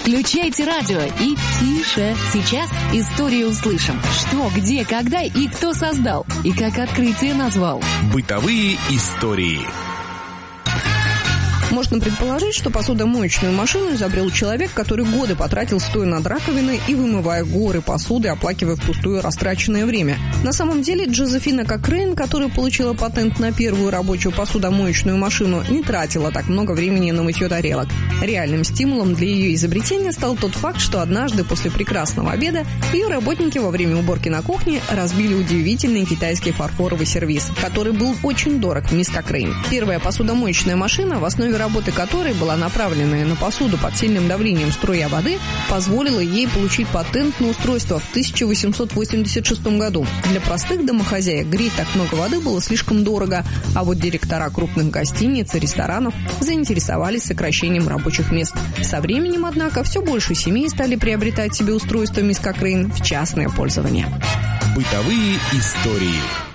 Включайте радио и тише. Сейчас историю услышим. Что, где, когда и кто создал. И как открытие назвал. Бытовые истории. Можно предположить, что посудомоечную машину изобрел человек, который годы потратил, стоя над раковиной и вымывая горы посуды, оплакивая впустую растраченное время. На самом деле Джозефина Кокрейн, которая получила патент на первую рабочую посудомоечную машину, не тратила так много времени на мытье тарелок. Реальным стимулом для ее изобретения стал тот факт, что однажды после прекрасного обеда ее работники во время уборки на кухне разбили удивительный китайский фарфоровый сервиз, который был очень дорог мисс Кокрейн. Первая посудомоечная машина, в основе работы которой была направленная на посуду под сильным давлением струя воды, позволила ей получить патент на устройство в 1886 году. Для простых домохозяек греть так много воды было слишком дорого, а вот директора крупных гостиниц и ресторанов заинтересовались сокращением рабочих мест. Со временем, однако, все больше семей стали приобретать себе устройство мисс Кокрейн в частное пользование. Бытовые истории.